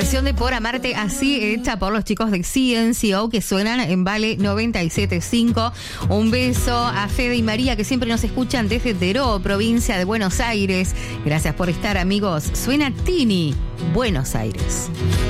versión de Por Amarte Así, hecha por los chicos de CNCO, que suenan en Vale 97.5. Un beso a Fede y María, que siempre nos escuchan desde Teró, provincia de Buenos Aires. Gracias por estar, amigos. Suena Tini, Buenos Aires.